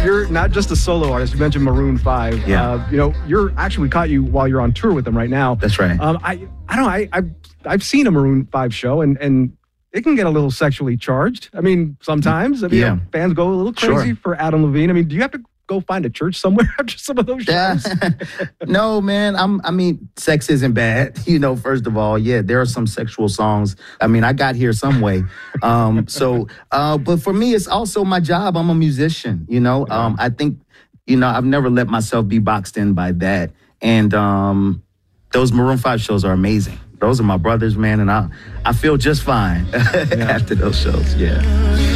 you're not just a solo artist. You mentioned Maroon 5. Yeah. You're actually, we caught you while you're on tour with them right now. That's right. I don't know. I've seen a Maroon 5 show, and it can get a little sexually charged. I mean, sometimes. Fans go a little crazy for Adam Levine. I mean, do you have to go find a church somewhere after some of those shows? No, man. Sex isn't bad. First of all, there are some sexual songs. I mean, I got here some way. But for me, it's also my job. I'm a musician, I think, I've never let myself be boxed in by that. And those Maroon 5 shows are amazing. Those are my brothers, man. And I feel just fine after those shows. Yeah.